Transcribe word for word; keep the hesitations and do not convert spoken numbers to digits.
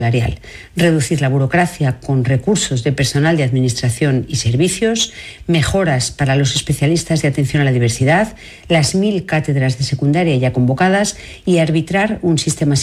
salarial, reducir la burocracia con recursos de personal de administración y servicios, mejoras para los especialistas de atención a la diversidad, las mil cátedras de secundaria ya convocadas y arbitrar un sistema